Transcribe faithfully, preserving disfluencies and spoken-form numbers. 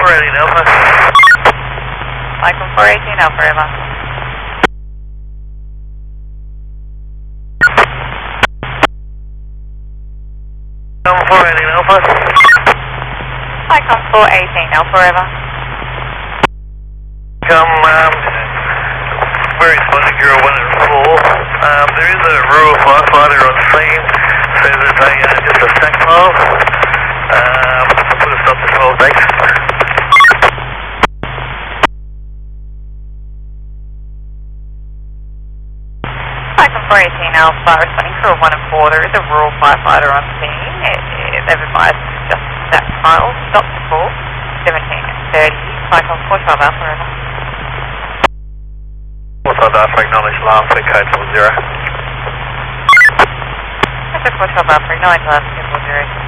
four eighteen Alpha. Michael four eighteen Alpha, Eva. Come four eighteen Alpha. Michael four eighteen Alpha, Eva. Come, um, we're responding Euro one and four. Um, there is a rural firefighter on scene, so there's a, uh, just a stack pile. Um, put a stop to twelve dates. Michael four eighteen Alpha, responding Euro one and four. There is a rural firefighter on scene. It, it, they've advised just a stack pile. Stop to call. seventeen thirty. Michael four twelve Alpha, Eva. four twelve Alpha, acknowledge alarm, clear code double zero. Michael four twelve Alpha, acknowledge alarm, clear double zero.